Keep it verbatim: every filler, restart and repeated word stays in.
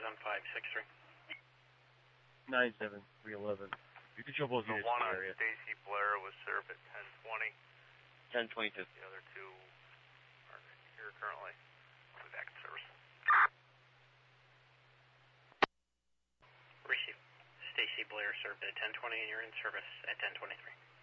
on five six three. nine seven three eleven. You control both the units one in the on area. Stacy Blair was served at ten twenty. ten twenty-two. The other two are here currently. I'll be back in service. Receive. Stacy Blair served at ten twenty and you're in service at ten twenty-three.